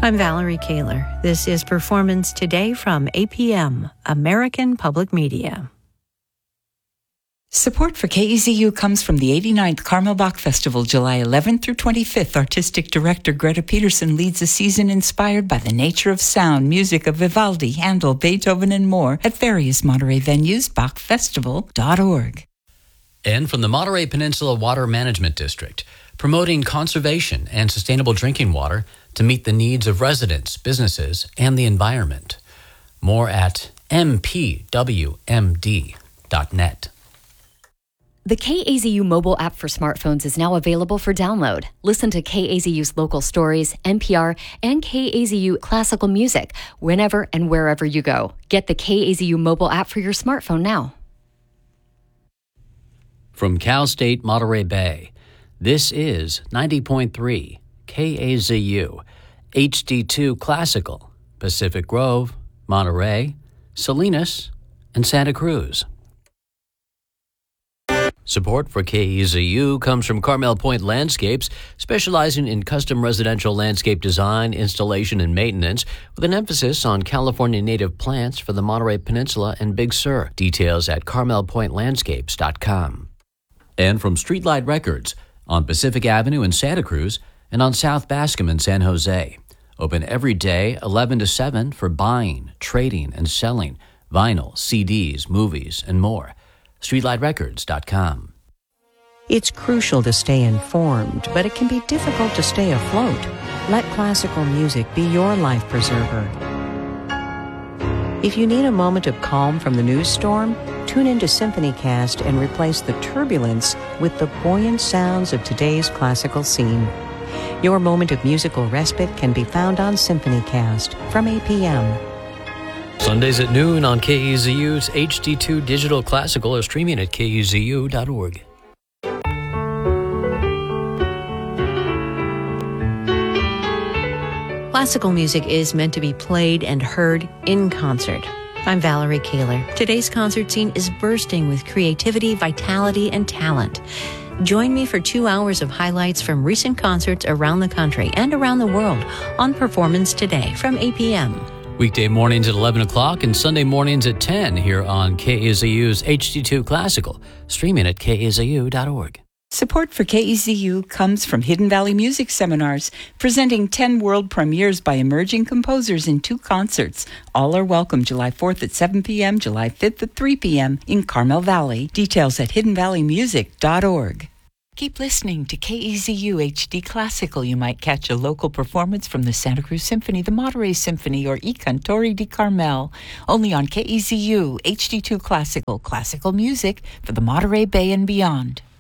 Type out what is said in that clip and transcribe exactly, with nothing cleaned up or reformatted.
I'm Valerie Kaler. This is Performance Today from A P M, American Public Media. Support for K E Z U comes from the eighty-ninth Carmel Bach Festival, July eleventh through twenty-fifth. Artistic director Greta Peterson leads a season inspired by the nature of sound, music of Vivaldi, Handel, Beethoven, and more at various Monterey venues, bach festival dot org. And from the Monterey Peninsula Water Management District, promoting conservation and sustainable drinking water to meet the needs of residents, businesses, and the environment. More at m p w m d dot net. The K A Z U mobile app for smartphones is now available for download. Listen to K A Z U's local stories, N P R, and K A Z U classical music whenever and wherever you go. Get the K A Z U mobile app for your smartphone now. From Cal State Monterey Bay, this is ninety point three K A Z U, H D two Classical, Pacific Grove, Monterey, Salinas, and Santa Cruz. Support for K E Z U comes from Carmel Point Landscapes, specializing in custom residential landscape design, installation, and maintenance, with an emphasis on California native plants for the Monterey Peninsula and Big Sur. Details at carmel point landscapes dot com. And from Streetlight Records on Pacific Avenue in Santa Cruz and on South Bascom in San Jose. Open every day, eleven to seven, for buying, trading, and selling vinyl, C Ds, movies, and more. streetlight records dot com. It's crucial to stay informed, but it can be difficult to stay afloat. Let classical music be your life preserver. If you need a moment of calm from the news storm, tune into SymphonyCast and replace the turbulence with the buoyant sounds of today's classical scene. Your moment of musical respite can be found on SymphonyCast from A P M. Sundays at noon on K E Z U's H D two Digital Classical or streaming at K E Z U dot org. Classical music is meant to be played and heard in concert. I'm Valerie Kaler. Today's concert scene is bursting with creativity, vitality, and talent. Join me for two hours of highlights from recent concerts around the country and around the world on Performance Today from A P M. Weekday mornings at eleven o'clock and Sunday mornings at ten here on K E Z U's H D two Classical, streaming at K E Z U dot org. Support for K E Z U comes from Hidden Valley Music Seminars, presenting ten world premieres by emerging composers in two concerts. All are welcome July fourth at seven p.m., July fifth at three p.m. in Carmel Valley. Details at hidden valley music dot org. Keep listening to K E Z U H D Classical. You might catch a local performance from the Santa Cruz Symphony, the Monterey Symphony, or I Cantori di Carmel. Only on K E Z U H D two Classical, classical music for the Monterey Bay and beyond.